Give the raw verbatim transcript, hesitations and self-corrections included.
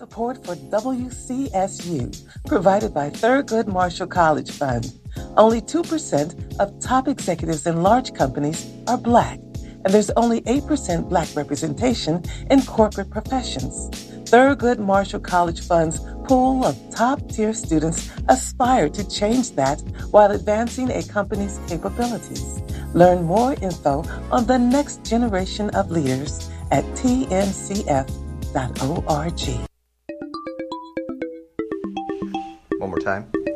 Support for W C S U, provided by Thurgood Marshall College Fund. Only two percent of top executives in large companies are Black, and there's only eight percent Black representation in corporate professions. Thurgood Marshall College Fund's pool of top-tier students aspire to change that while advancing a company's capabilities. Learn more info on the next generation of leaders at T M C F dot org. One more time.